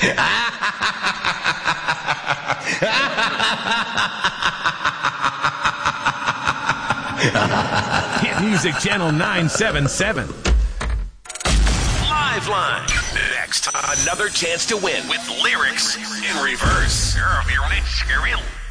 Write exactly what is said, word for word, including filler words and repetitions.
Hit Music Channel nine seven seven. Liveline. Next, another chance to win with lyrics in reverse. You're, you're,